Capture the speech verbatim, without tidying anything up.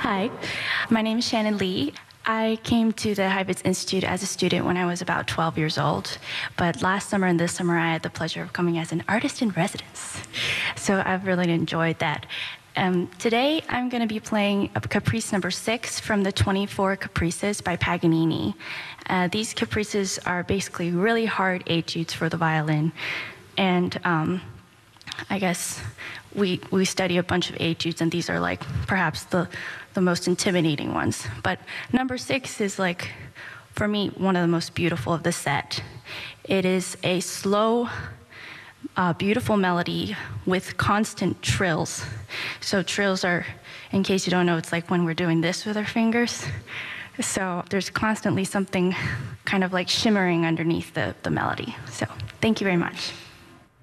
Hi, my name is Shannon Lee. I came to the Heifetz Institute as a student when I was about twelve years old, but last summer and this summer I had the pleasure of coming as an artist in residence. So I've really enjoyed that. Um, today I'm going to be playing a Caprice number six from the twenty-four Caprices by Paganini. Uh, these Caprices are basically really hard etudes for the violin, and um, I guess we, we study a bunch of etudes, and these are like perhaps the, the most intimidating ones. But number six is like, for me, one of the most beautiful of the set. It is a slow, uh, beautiful melody with constant trills. So trills are, in case you don't know, it's like when we're doing this with our fingers. So there's constantly something kind of like shimmering underneath the, the melody. So thank you very much.